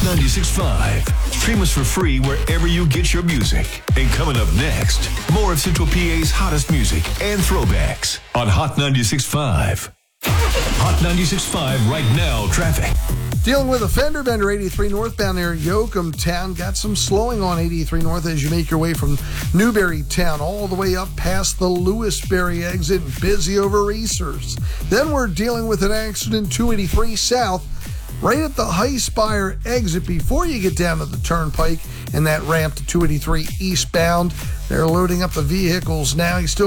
96.5. Stream us for free wherever you get your music. And coming up next, more of Central PA's hottest music and throwbacks on Hot 96.5. Hot 96.5 right now, traffic. Dealing with a fender bender 83 northbound near Yoakum Town. Got some slowing on 83 north as you make your way from Newberry Town all the way up past the Lewisberry exit and busy over Reesers. Then we're dealing with an accident 283 south right at the High Spire exit before you get down to the turnpike and that ramp to 283 eastbound. They're loading up the vehicles now. You still